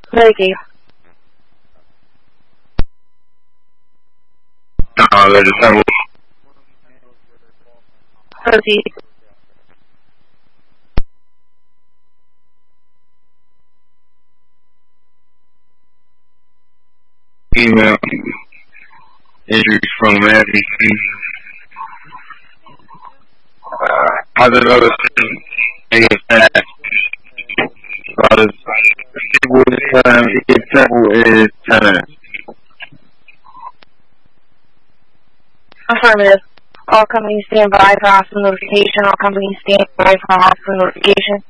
Thank you. Proceed. Email entry from Matthew. I don't know the example is time. Affirmative. All companies stand by for hostile notification. All companies stand by for hostile notification.